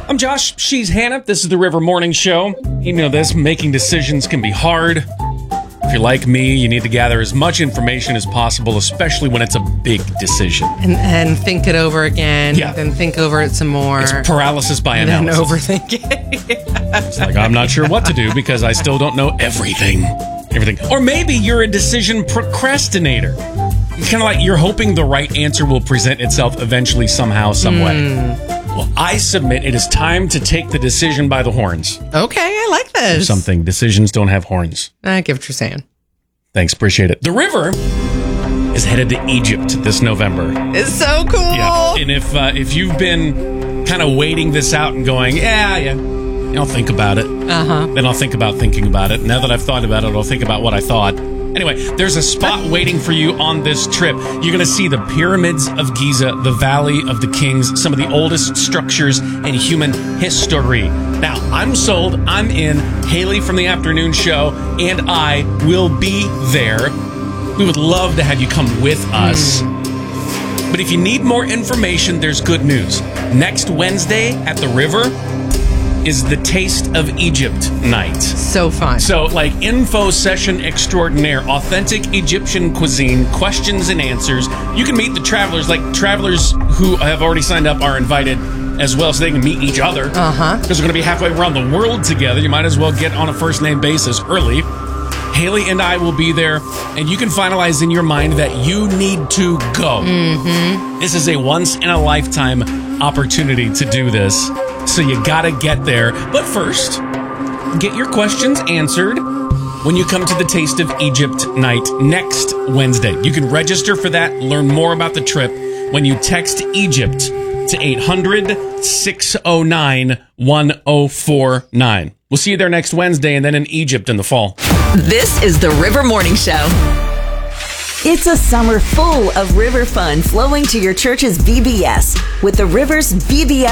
I'm Josh. She's Hannah. This is the River Morning Show. You know this, making decisions can be hard. If you're like me, you need to gather as much information as possible, especially when it's a big decision. And think it over again. Yeah. Then think over it some more. It's paralysis by and then analysis. overthink it. It's like, I'm not sure what to do because I still don't know everything. Or maybe you're a decision procrastinator. It's kind of like you're hoping the right answer will present itself eventually, somehow, some way. Well, I submit it is time to take the decision by the horns. Okay, I like this. Something. Decisions don't have horns. I get what you're saying. Thanks, appreciate it. The river is headed to Egypt this November. It's so cool. Yeah, and if you've been kind of waiting this out and going, I'll think about it. Then I'll think about thinking about it. Now that I've thought about it, I'll think about what I thought. Anyway, there's a spot waiting for you on this trip. You're going to see the pyramids of Giza, the Valley of the Kings, some of the oldest structures in human history. Now, I'm sold. I'm in. Haley from the afternoon show and I will be there. We would love to have you come with us. But if you need more information, there's good news. Next Wednesday at the river is the Taste of Egypt night. So fun. So, like, info session extraordinaire, authentic Egyptian cuisine, questions and answers. You can meet the travelers, like travelers who have already signed up are invited as well, so they can meet each other. Because we're going to be halfway around the world together. You might as well get on a first name basis early. Haley and I will be there, and you can finalize in your mind that you need to go. This is a once-in-a-lifetime opportunity to do this. So you gotta get there. But first, get your questions answered when you come to the Taste of Egypt night next Wednesday. You can register for that, learn more about the trip when you text Egypt to 800-609-1049. We'll see you there next Wednesday and then in Egypt in the fall. This is the River Morning Show. It's a summer full of river fun flowing to your church's VBS with the River's VBS